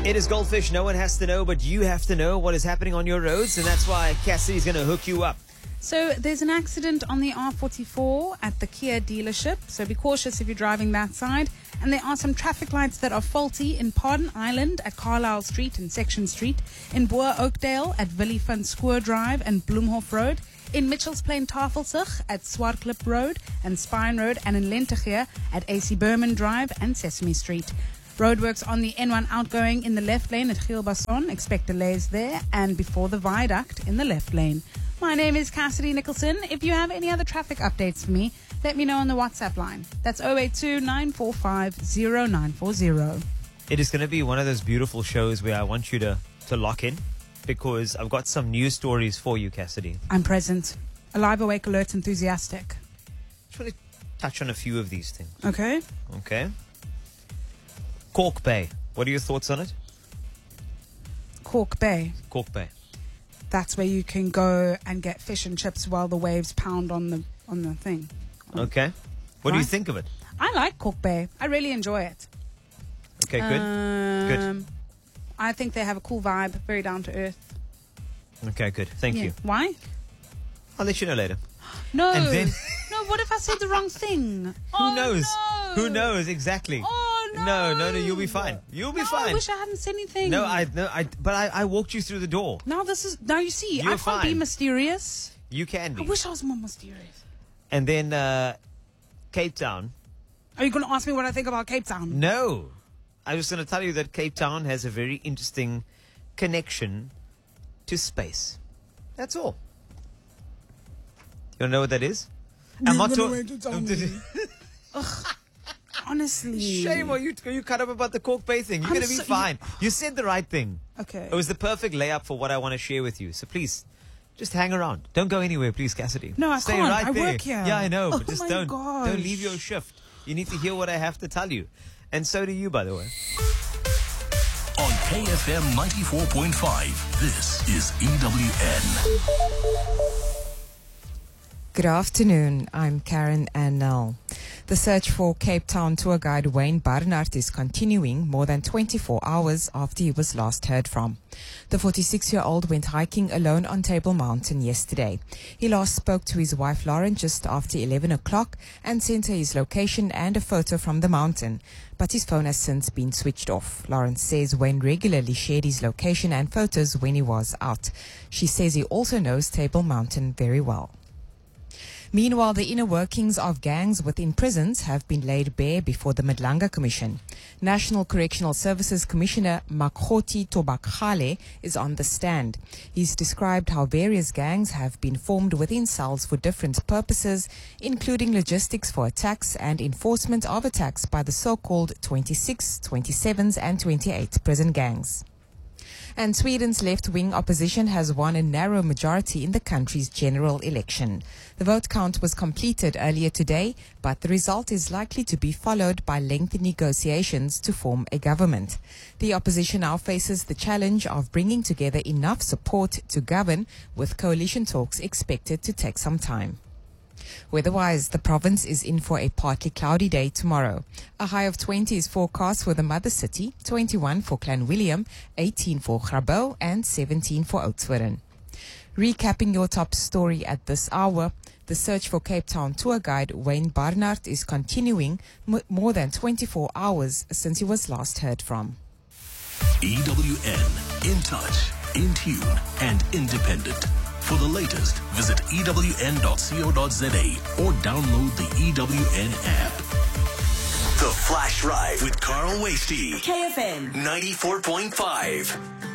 It is Goldfish. No one has to know, but you have to know what is happening on your roads, and that's why Cassidy's going to hook you up. So there's an accident on the R44 at the Kia dealership, so be cautious if you're driving that side. And there are some traffic lights that are faulty in Pardon Island at Carlisle Street and Section Street, in Boer Oakdale at Willie van Schoor Drive and Bloemhof Road, in Mitchells Plain Tafelsig at Swartklip Road and Spine Road, and in Lentegeur at AC Berman Drive and Sesame Street. Roadworks on the N1 outgoing in the left lane at Gielbasson. Expect delays there and before the viaduct in the left lane. My name is Cassidy Nicholson. If you have any other traffic updates for me, let me know on the WhatsApp line. That's 082-945-0940. It is going to be one of those beautiful shows where I want you to lock in, because I've got some news stories for you, Cassidy. I'm present. Alive, awake, alert, enthusiastic. Just want to touch on a few of these things. Okay. Cork Bay. What are your thoughts on it? Cork Bay. Cork Bay. That's where you can go and get fish and chips while the waves pound on the thing. Okay. What do you think of it? I like Cork Bay. I really enjoy it. Okay, good. Good. I think they have a cool vibe, very down to earth. Okay, good. Thank you. Why? I'll let you know later. No. And then No, what if I said the wrong thing? Who knows? No. Who knows exactly? Oh, No, you'll be fine. You'll be fine. I wish I hadn't said anything. But I walked you through the door. Now you see, You're I can't be fine. mysterious. You can be. I wish I was more mysterious. And then Cape Town. Are you going to ask me what I think about Cape Town? No. I was going to tell you that Cape Town has a very interesting connection to space. That's all. You want to know what that is? I'm not talking. Honestly. Shame on you cut up about the Cork Bay thing. You're going to be fine. You said the right thing. Okay. It was the perfect layup for what I want to share with you. So please, just hang around. Don't go anywhere, please, Cassidy. No, I Stay can't. right I there. work here. Yeah, I know, but Oh just my don't gosh. leave your shift. You need to hear what I have to tell you. And so do you, by the way. On KFM 94.5, this is EWN. Good afternoon, I'm Karen Annell. The search for Cape Town tour guide Wayne Barnard is continuing more than 24 hours after he was last heard from. The 46-year-old went hiking alone on Table Mountain yesterday. He last spoke to his wife Lauren just after 11 o'clock and sent her his location and a photo from the mountain, but his phone has since been switched off. Lauren says Wayne regularly shared his location and photos when he was out. She says he also knows Table Mountain very well. Meanwhile, the inner workings of gangs within prisons have been laid bare before the Madlanga Commission. National Correctional Services Commissioner Makgoti Tobakgale is on the stand. He's described how various gangs have been formed within cells for different purposes, including logistics for attacks and enforcement of attacks by the so-called 26, 27s and 28 prison gangs. And Sweden's left-wing opposition has won a narrow majority in the country's general election. The vote count was completed earlier today, but the result is likely to be followed by lengthy negotiations to form a government. The opposition now faces the challenge of bringing together enough support to govern, with coalition talks expected to take some time. Weather-wise, the province is in for a partly cloudy day tomorrow. A high of 20 is forecast for the mother city, 21 for Clanwilliam, 18 for Grabouw, and 17 for Oudtshoorn. Recapping your top story at this hour, the search for Cape Town tour guide Wayne Barnard is continuing more than 24 hours since he was last heard from. EWN, in touch, in tune, and independent. For the latest, visit ewn.co.za or download the EWN app. The Flash Drive with Carl Wasty. KFM 94.5.